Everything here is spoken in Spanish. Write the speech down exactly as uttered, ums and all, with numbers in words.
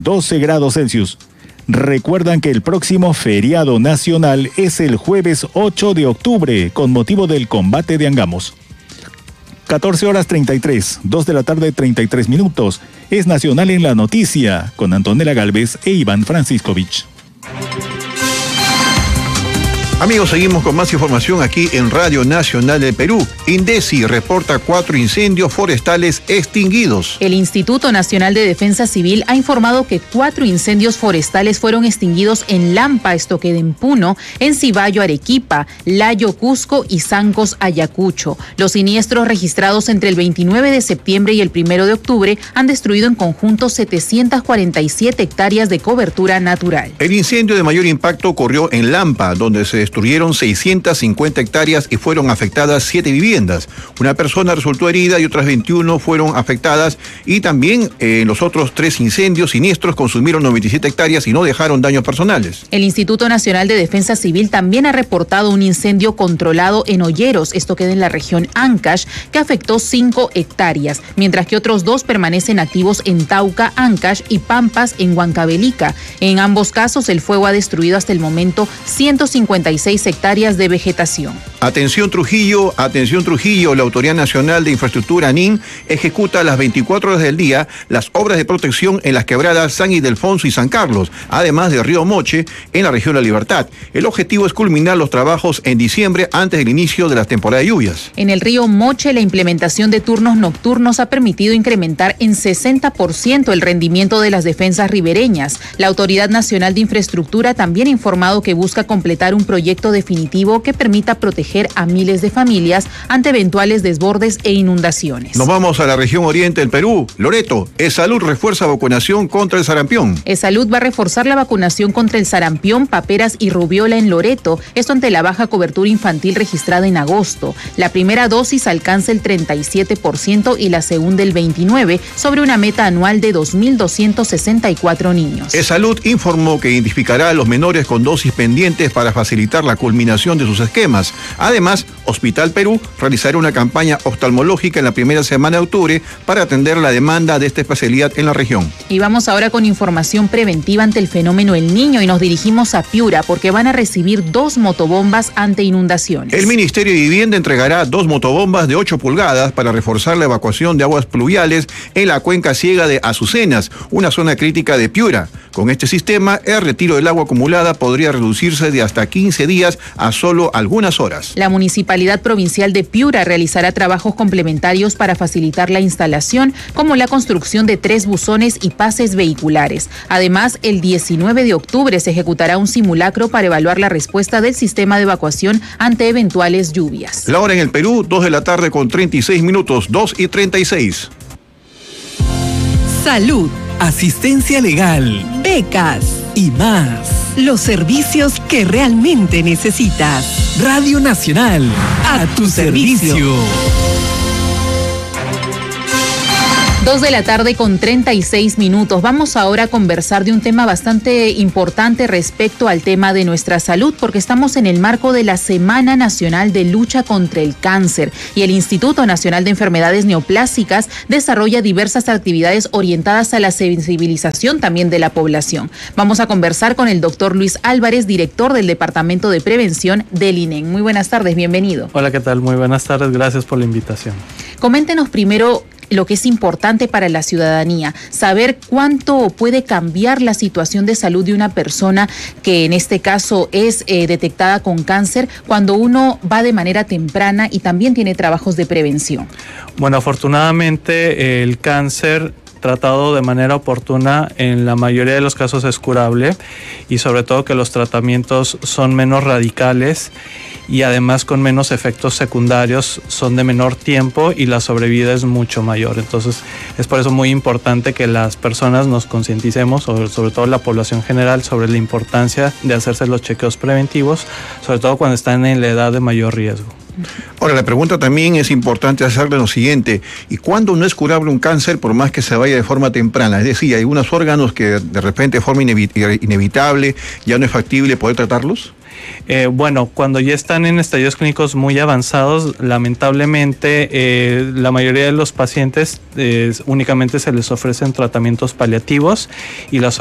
doce grados Celsius. Recuerdan que el próximo feriado nacional es el jueves ocho de octubre, con motivo del combate de Angamos. catorce horas treinta y tres, dos de la tarde treinta y tres minutos. Es Nacional en la Noticia, con Antonella Galvez e Iván Franciscovich. Amigos, seguimos con más información aquí en Radio Nacional del Perú. INDECI reporta cuatro incendios forestales extinguidos. El Instituto Nacional de Defensa Civil ha informado que cuatro incendios forestales fueron extinguidos en Lampa, esto queda en Puno, en Cibayo, Arequipa, Layo, Cusco y Zancos, Ayacucho. Los siniestros registrados entre el veintinueve de septiembre y el primero de octubre han destruido en conjunto setecientas cuarenta y siete hectáreas de cobertura natural. El incendio de mayor impacto ocurrió en Lampa, donde se destruyeron seiscientas cincuenta hectáreas y fueron afectadas siete viviendas. Una persona resultó herida y otras veintiuna fueron afectadas, y también en eh, los otros tres incendios siniestros consumieron noventa y siete hectáreas y no dejaron daños personales. El Instituto Nacional de Defensa Civil también ha reportado un incendio controlado en Olleros, esto queda en la región Ancash, que afectó cinco hectáreas, mientras que otros dos permanecen activos en Tauca, Ancash y Pampas en Huancavelica. En ambos casos el fuego ha destruido hasta el momento ciento cincuenta y seis hectáreas de vegetación. Atención Trujillo, atención Trujillo, la Autoridad Nacional de Infraestructura, ANIN, ejecuta las veinticuatro horas del día las obras de protección en las quebradas San Ildefonso y San Carlos, además de Río Moche, en la región La Libertad. El objetivo es culminar los trabajos en diciembre, antes del inicio de la temporada de lluvias. En el río Moche, la implementación de turnos nocturnos ha permitido incrementar en sesenta por ciento el rendimiento de las defensas ribereñas. La Autoridad Nacional de Infraestructura también ha informado que busca completar un proyecto definitivo que permita proteger a miles de familias ante eventuales desbordes e inundaciones. Nos vamos a la región oriente del Perú. Loreto, ESalud refuerza vacunación contra el sarampión. ESalud va a reforzar la vacunación contra el sarampión, paperas y rubiola en Loreto, esto ante la baja cobertura infantil registrada en agosto. La primera dosis alcanza el treinta y siete por ciento y la segunda el veintinueve por ciento, sobre una meta anual de dos mil doscientos sesenta y cuatro niños. ESalud informó que identificará a los menores con dosis pendientes para facilitar la culminación de sus esquemas. Además, Hospital Perú realizará una campaña oftalmológica en la primera semana de octubre para atender la demanda de esta especialidad en la región. Y vamos ahora con información preventiva ante el fenómeno El Niño y nos dirigimos a Piura porque van a recibir dos motobombas ante inundaciones. El Ministerio de Vivienda entregará dos motobombas de ocho pulgadas para reforzar la evacuación de aguas pluviales en la cuenca ciega de Azucenas, una zona crítica de Piura. Con este sistema, el retiro del agua acumulada podría reducirse de hasta quince días a solo algunas horas. La Municipalidad Provincial de Piura realizará trabajos complementarios para facilitar la instalación, como la construcción de tres buzones y pases vehiculares. Además, el diecinueve de octubre se ejecutará un simulacro para evaluar la respuesta del sistema de evacuación ante eventuales lluvias. La hora en el Perú, dos de la tarde con treinta y seis minutos, dos y treinta y seis. Salud, asistencia legal, becas y más. Los servicios que realmente necesitas. Radio Nacional, a, a tu, tu servicio. servicio. Dos de la tarde con treinta y seis minutos. Vamos ahora a conversar de un tema bastante importante respecto al tema de nuestra salud, porque estamos en el marco de la Semana Nacional de Lucha contra el Cáncer y el Instituto Nacional de Enfermedades Neoplásicas desarrolla diversas actividades orientadas a la sensibilización también de la población. Vamos a conversar con el doctor Luis Álvarez, director del Departamento de Prevención del I N E M. Muy buenas tardes, bienvenido. Hola, ¿qué tal? Muy buenas tardes, gracias por la invitación. Coméntenos primero lo que es importante para la ciudadanía, saber cuánto puede cambiar la situación de salud de una persona que en este caso es eh, detectada con cáncer cuando uno va de manera temprana y también tiene trabajos de prevención. Bueno, afortunadamente el cáncer tratado de manera oportuna en la mayoría de los casos es curable, y sobre todo que los tratamientos son menos radicales y además con menos efectos secundarios, son de menor tiempo y la sobrevida es mucho mayor. Entonces es por eso muy importante que las personas nos concienticemos, sobre, sobre todo la población general, sobre la importancia de hacerse los chequeos preventivos, sobre todo cuando están en la edad de mayor riesgo. Ahora, la pregunta también es importante hacerle lo siguiente: ¿y cuándo no es curable un cáncer por más que se vaya de forma temprana? Es decir, ¿hay algunos órganos que de repente de forma inevitable ya no es factible poder tratarlos? Eh, bueno, cuando ya están en estadios clínicos muy avanzados, lamentablemente eh, la mayoría de los pacientes eh, únicamente se les ofrecen tratamientos paliativos y las